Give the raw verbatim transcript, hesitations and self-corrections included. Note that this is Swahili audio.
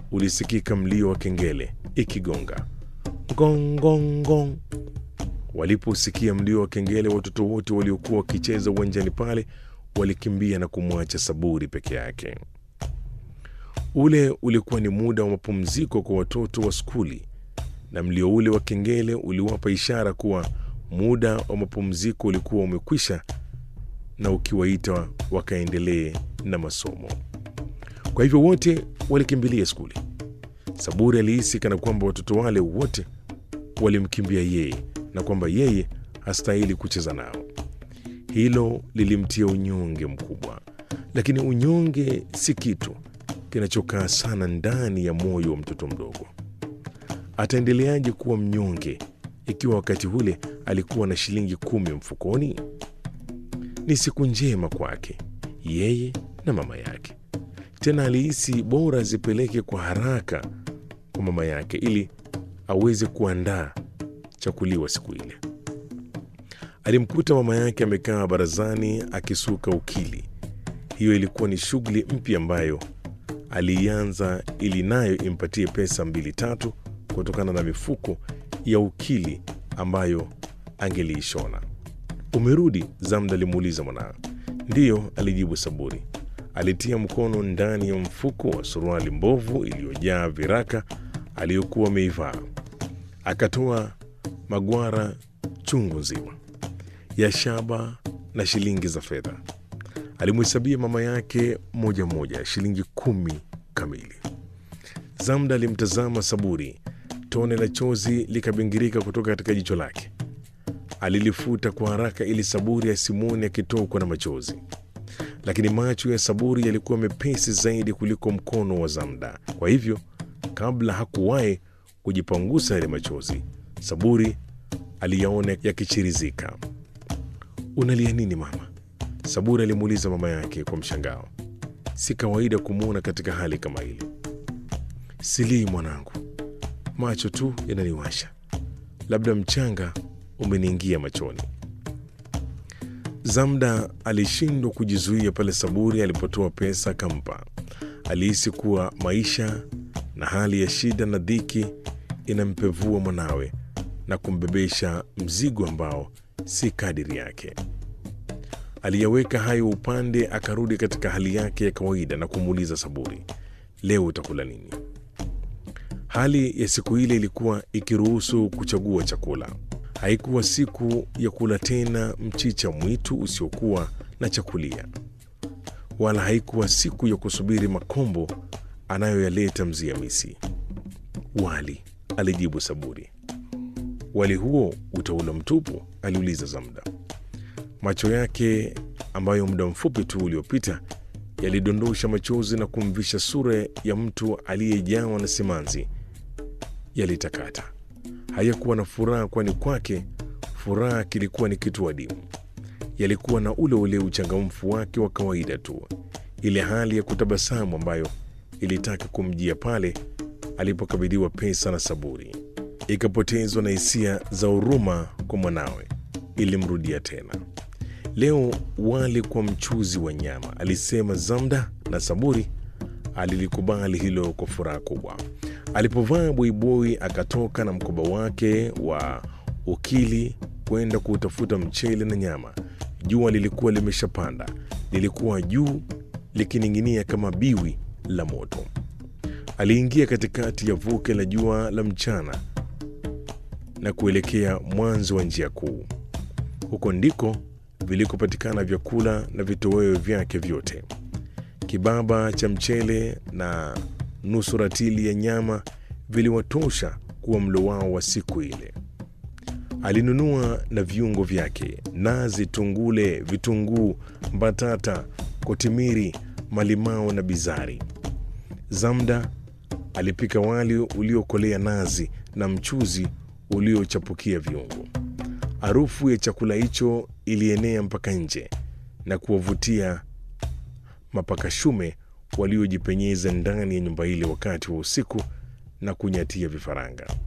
ulisikika mlio wa kengele ikigonga gong gong gong. Waliposikia mlio wa kengele, watoto wote waliokuwa wakicheza uwanjani pale walikimbia na kumwacha Saburi peke yake. Ule ulikuwa ni muda wa mapumziko kwa watoto wa skuli, na mlio ule wa kengele uliwapa ishara kuwa muda wa mapumziko ulikuwa umekwisha na ukiwaita wakaendelee na masomo. Kwa hivyo wote walikimbilia skuli. Saburi alihisi kana kwamba watoto wale wote walimkimbia yeye na kwamba yeye hastahili kucheza nao. Hilo lilimtia unyonge mkubwa, lakini unyonge si kitu kinachokaa sana ndani ya moyo wa mtoto mdogo. Ataendeleaje kuwa mnyonge ikiwa wakati ule alikuwa na shilingi kumi mfukoni? Ni siku njema kwake yeye na mama yake. Tena alihisi bora zipeleke kwa haraka kwa mama yake ili aweze kuandaa chakuliwa siku ile. Alimkuta mama yake amekaa barazani akisuka ukili. Hiyo ilikuwa ni shughuli mpya ambayo alianza ili nayo impatie pesa mbili tatu kutokana na mifuko ya ukili ambayo angeliishona. Umerudi? Zamda alimuuliza mwanawe. Ndiyo, alijibu Saburi. Alitia mkono ndani ya mfuko wa suruali mbovu iliyojaa viraka aliyokuwa ameivaa. Akatoa magwara chungu nzima ya shaba na shilingi za fedha. Alimhesabia mama yake moja moja shilingi kumi kamili. Zamda alimtazama Saburi. Tone la chozi likabingirika kutoka katika jicho lake. Alilifuta kwa haraka ili Saburi asimwone akitokwa na machozi, lakini macho ya Saburi yalikuwa mepesi zaidi kuliko mkono wa Zamda. Kwa hivyo kabla hakuwahi kujipangusa yale machozi, Saburi aliyaona yakichirizika. Unalia nini mama? Saburi alimuuliza mama yake kwa mshangao. Si kawaida kumwona katika hali kama ile. Silii mwanangu, macho tu yananiwasha, labda mchanga umeniingia machoni. Zamda alishindwa kujizuia pale Saburi alipotoa pesa kampa. Alihisi kuwa maisha na hali ya shida na dhiki inampevua mwanawe na kumbebesha mzigo ambao si kadiri yake. Aliyaweka hayo upande, akarudi katika hali yake ya kawaida na kumuuliza Saburi, leo utakula nini? Hali ya siku ile ilikuwa ikiruhusu kuchagua chakula. Haikuwa siku ya kula tena mchicha mwitu usiokuwa na chakulia, wala haikuwa siku ya kusubiri makombo anayoyaleta Mzee Hamisi. Wali, alijibu Saburi. Wali huo utaula mtupu? Aliuliza Zamda. Macho yake ambayo muda mfupi tu uliopita yalidondosha machozi na kumvisha sura ya mtu aliyejawa na simanzi yalitakata. Hayakuwa na furaha, kwani kwake furaha kilikuwa ni kitu adimu. Yalikuwa na ule ule uchangamfu wake wa kawaida tu, ile hali ya kutabasamu ambayo ilitaka kumjia pale alipokabidhiwa pesa na Saburi, ikapotezwa na hisia za huruma kwa mwanawe. Ilimrudia tena. Leo wali kwa mchuzi wa nyama, alisema Zamda, na Saburi alilikubali hilo kwa furaha kubwa. Alipovaa boiboi akatoka na mkoba wake wa ukili kwenda kutafuta mchele na nyama. Jua lilikuwa limeshapanda, lilikuwa juu likining'inia kama biwi la moto. Aliingia katikati ya vuke la jua la mchana na kuelekea mwanzo wa njia kuu. Huko ndiko vilikopatikana vyakula na vitoweo vyake vyote. Kibaba cha mchele na nusu ratili ya nyama viliwatosha kuwa mlo wao wa siku ile. Alinunua na viungo vyake: nazi, tungule, vitunguu, mbatata, kotimiri, malimao na bizari. Zamda alipika wali uliokolea nazi na mchuzi uliochapukia viungo. Harufu ya chakula hicho ilienea mpaka nje na kuwavutia mapakashume waliojipenyeza ndani ya nyumba ile wakati wa usiku na kunyatia vifaranga.